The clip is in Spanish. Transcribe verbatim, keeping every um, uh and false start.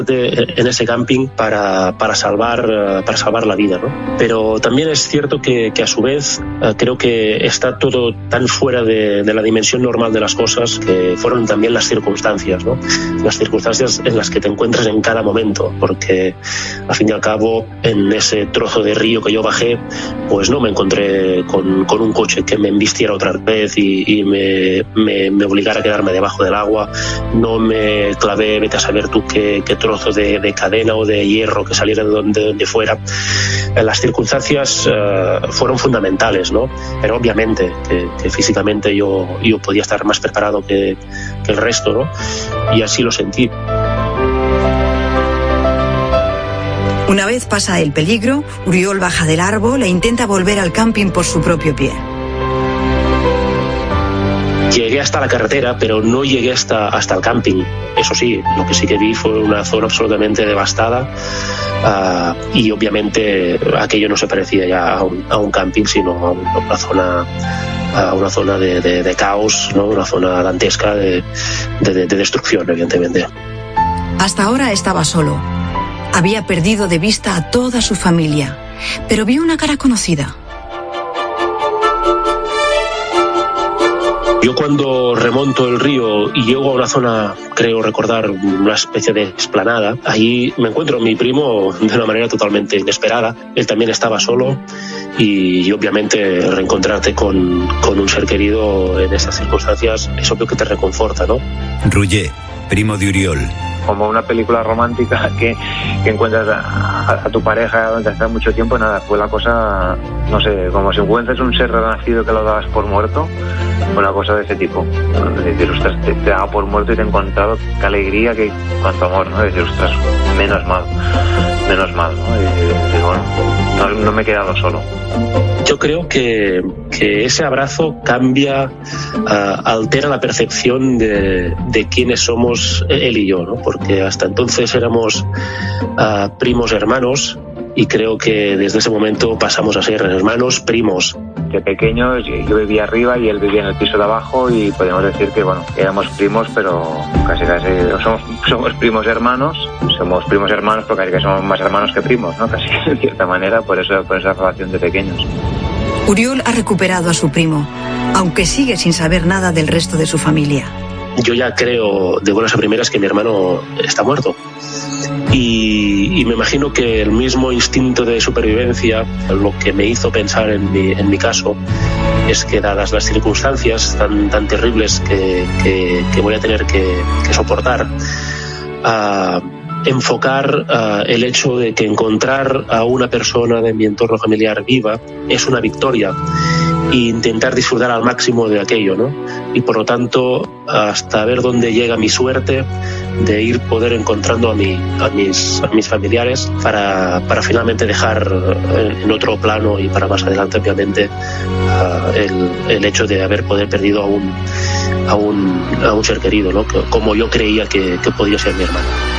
en ese camping para, para, salvar, para salvar la vida, ¿no? Pero también es cierto que, que a su vez creo que está todo tan fuera de, de la dimensión normal de las cosas, que fueron también las circunstancias, ¿no? Las circunstancias en las que te encuentras en cada momento, porque al fin y al cabo en ese trozo de río que yo bajé, pues no me encontré con, con un coche que me embistiera otra vez y, y me, me, me obligara a quedarme debajo del agua, no me clavé, vete a saber tú qué, qué trozo De, de cadena o de hierro que saliera de donde, donde fuera. Las circunstancias uh, fueron fundamentales, ¿no? Pero obviamente que, que físicamente yo, yo podía estar más preparado que, que el resto, ¿no? Y así lo sentí. Una vez pasa el peligro, Uriol baja del árbol e intenta volver al camping por su propio pie. Llegué hasta la carretera, pero no llegué hasta, hasta el camping. Eso sí, lo que sí que vi fue una zona absolutamente devastada uh, y obviamente aquello no se parecía ya a un, a un camping, sino a una zona, a una zona de, de, de caos, ¿no? Una zona dantesca de, de, de destrucción, evidentemente. Hasta ahora estaba solo. Había perdido de vista a toda su familia, pero vio una cara conocida. Yo cuando remonto el río y llego a una zona, creo recordar, una especie de explanada, ahí me encuentro a mi primo de una manera totalmente inesperada. Él también estaba solo y, y obviamente reencontrarte con, con un ser querido en esas circunstancias es obvio que te reconforta, ¿no? Roger, primo de Uriol. Como una película romántica que, que encuentras a, a, a tu pareja desde hace mucho tiempo, nada, fue la cosa, no sé, como si encuentras un ser renacido que lo dabas por muerto, una cosa de ese tipo. Es decir, ostras, te, te daba por muerto y te he encontrado, qué alegría, qué cuánto amor, ¿no? Es decir, ostras, menos mal, menos mal, ¿no? Y, y, bueno, no, no me he quedado solo. Yo creo que, que ese abrazo cambia, uh, altera la percepción de, de quiénes somos él y yo, ¿no? Porque hasta entonces éramos uh, primos hermanos y creo que desde ese momento pasamos a ser hermanos primos. De pequeños yo vivía arriba y él vivía en el piso de abajo y podemos decir que bueno, éramos primos, pero casi casi somos, somos primos hermanos, somos primos hermanos pero casi que somos más hermanos que primos, ¿no? Casi de cierta manera, por eso por esa relación de pequeños. Uriol ha recuperado a su primo, aunque sigue sin saber nada del resto de su familia. Yo ya creo de buenas a primeras que mi hermano está muerto. Y, y me imagino que el mismo instinto de supervivencia, lo que me hizo pensar en mi, en mi caso, es que dadas las circunstancias tan, tan terribles que, que, que voy a tener que, que soportar, uh, enfocar uh, el hecho de que encontrar a una persona de mi entorno familiar viva es una victoria e intentar disfrutar al máximo de aquello, ¿no? Y por lo tanto, hasta ver dónde llega mi suerte de ir poder encontrando a, mi, a, mis, a mis familiares para, para finalmente dejar en, en otro plano y para más adelante, obviamente, uh, el, el hecho de haber poder perdido a un, a un, a un ser querido, ¿no? Como yo creía que, que podía ser mi hermano.